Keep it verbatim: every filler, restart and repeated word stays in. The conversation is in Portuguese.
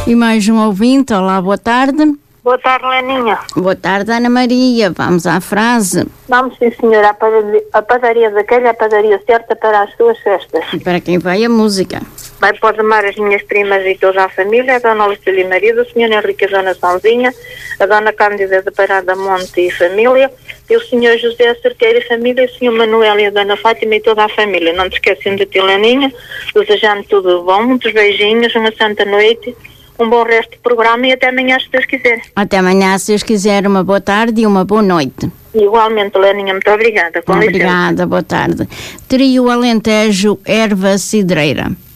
E mais um ouvinte. Olá, boa tarde. Boa tarde, Leninha. Boa tarde, Ana Maria. Vamos à frase. Vamos, sim, senhora. A padaria, a padaria daquela é a padaria certa para as suas festas. E para quem vai a música? Vai para amar as minhas primas e toda a família, a dona Lucília e marido, o senhor Henrique e a dona Salzinha, a dona Cândida de Parada Monte e família, e o senhor José Cerqueira e família, o senhor Manuel e a dona Fátima e toda a família. Não te esquecem de ti, Leninha, desejando tudo bom, muitos beijinhos, uma santa noite, um bom resto de programa e até amanhã, se Deus quiser. Até amanhã, se Deus quiser. Uma boa tarde e uma boa noite. Igualmente, Leninha, muito obrigada. Com Obrigada, licença. boa tarde. Trio Alentejo, Erva Cidreira.